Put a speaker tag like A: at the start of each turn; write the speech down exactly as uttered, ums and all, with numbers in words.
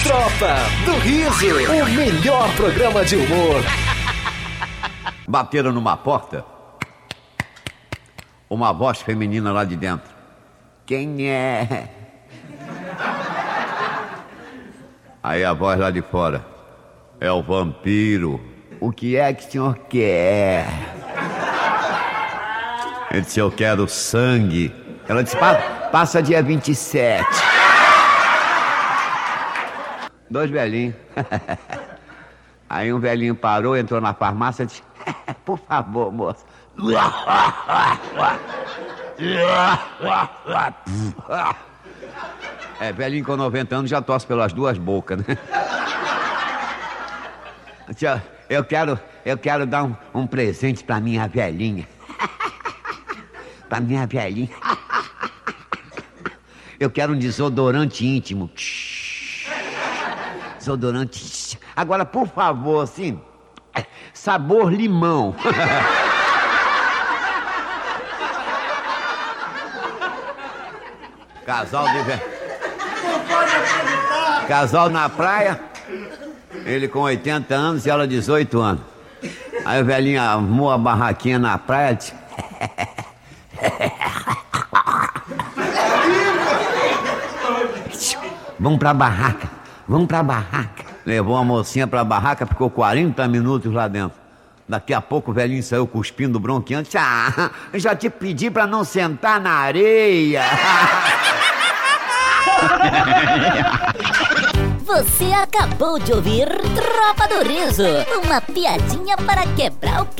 A: Tropa do Riso, o melhor programa de humor.
B: Bateram numa porta, uma voz feminina lá de dentro. Quem é? Aí a voz lá de fora. É o vampiro. O que é que o senhor quer? Ele disse, eu quero sangue. Ela disse, Pa- passa dia vinte e sete. Dois velhinhos. Aí um velhinho parou, entrou na farmácia e disse, por favor, moça. É, velhinho com noventa anos já tosse pelas duas bocas, né? Tia, eu quero, eu quero dar um, um presente pra minha velhinha. Pra minha velhinha. Eu quero um desodorante íntimo. Desodorante. Agora, por favor, assim, sabor limão. Casal de velho. Casal na praia. Ele com oitenta anos e ela dezoito anos. Aí o velhinho armou a barraquinha na praia. Disse... Vamos pra barraca, vamos pra barraca. Levou a mocinha pra barraca, ficou quarenta minutos lá dentro. Daqui a pouco o velhinho saiu cuspindo bronqueando. Disse, ah, eu já te pedi pra não sentar na areia.
C: Você acabou de ouvir Tropa do Riso, uma piadinha para quebrar o